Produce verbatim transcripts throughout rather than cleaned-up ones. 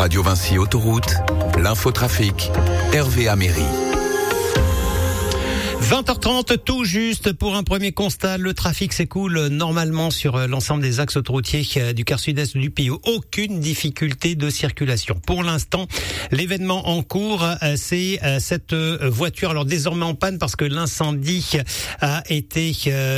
Radio Vinci Autoroute, l'infotrafic, Hervé Améry. vingt heures trente, tout juste pour un premier constat. Le trafic s'écoule normalement sur l'ensemble des axes autoroutiers du quart sud-est du pays. Aucune difficulté de circulation. Pour l'instant, l'événement en cours, c'est cette voiture, alors désormais en panne parce que l'incendie a été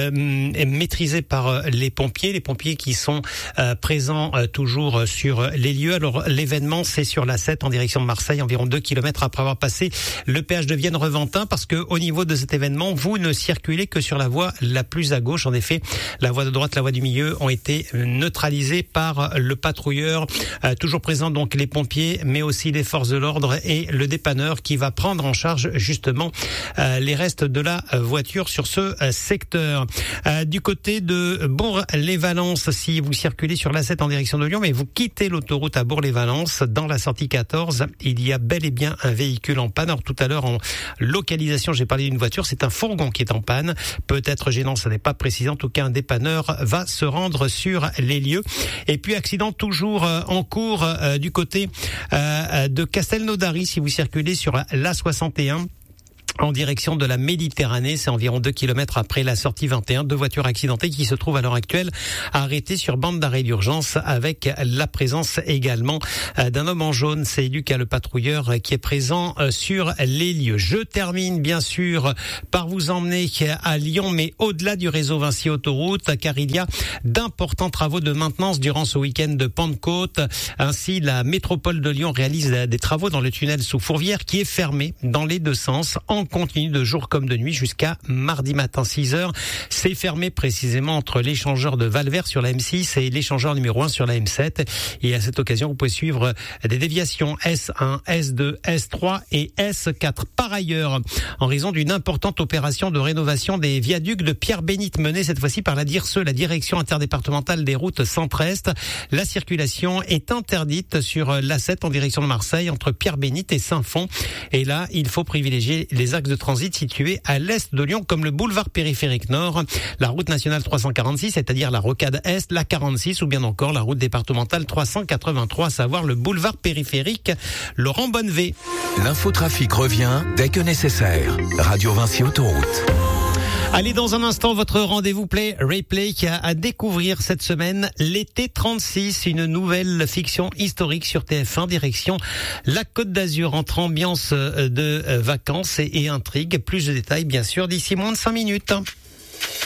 maîtrisé par les pompiers. Les pompiers qui sont présents toujours sur les lieux. Alors l'événement, c'est sur l'A sept en direction de Marseille, environ deux kilomètres après avoir passé le péage de Vienne-Reventin, parce que au niveau de cet événement, vous ne circulez que sur la voie la plus à gauche. En effet, la voie de droite, la voie du milieu ont été neutralisées par le patrouilleur. Euh, toujours présent donc les pompiers, mais aussi les forces de l'ordre et le dépanneur qui va prendre en charge justement euh, les restes de la voiture sur ce euh, secteur. Euh, du côté de Bourg-les-Valences, si vous circulez sur l'A sept en direction de Lyon, mais vous quittez l'autoroute à Bourg-les-Valences, dans la sortie quatorze, il y a bel et bien un véhicule en panne. Alors tout à l'heure en localisation, j'ai parlé d'une voiture. C'est un fourgon qui est en panne. Peut-être gênant, ça n'est pas précisé. En tout cas, un dépanneur va se rendre sur les lieux. Et puis, accident toujours en cours euh, du côté euh, de Castelnaudary, si vous circulez sur l'A soixante et un. En direction de la Méditerranée, c'est environ deux kilomètres après la sortie vingt et un. Deux voitures accidentées qui se trouvent à l'heure actuelle arrêtées sur bande d'arrêt d'urgence, avec la présence également d'un homme en jaune. C'est Lucas, le patrouilleur, qui est présent sur les lieux. Je termine bien sûr par vous emmener à Lyon, mais au-delà du réseau Vinci Autoroute, car il y a d'importants travaux de maintenance durant ce week-end de Pentecôte. Ainsi, la métropole de Lyon réalise des travaux dans le tunnel sous Fourvière, qui est fermé dans les deux sens, en continue de jour comme de nuit jusqu'à mardi matin six heures. C'est fermé précisément entre l'échangeur de Valvert sur la M six et l'échangeur numéro un sur la M sept. Et à cette occasion, vous pouvez suivre des déviations S un, S deux, S trois et S quatre. Par ailleurs, en raison d'une importante opération de rénovation des viaducs de Pierre-Bénite menée cette fois-ci par la D I R S E, la Direction interdépartementale des routes centre-est, la circulation est interdite sur l'A sept en direction de Marseille entre Pierre-Bénite et Saint-Fond. Et là, il faut privilégier les axes de transit situés à l'est de Lyon, comme le boulevard périphérique nord, la route nationale trois cent quarante-six, c'est-à-dire la rocade est, la quarante-six, ou bien encore la route départementale trois cent quatre-vingt-trois, à savoir le boulevard périphérique Laurent Bonnevé. L'infotrafic revient dès que nécessaire. Radio Vinci Autoroute. Allez, dans un instant, votre rendez-vous Play Replay qui a à découvrir cette semaine l'été trente-six, une nouvelle fiction historique sur T F un, direction la Côte d'Azur, entre ambiance de vacances et, et intrigue. Plus de détails, bien sûr, d'ici moins de cinq minutes.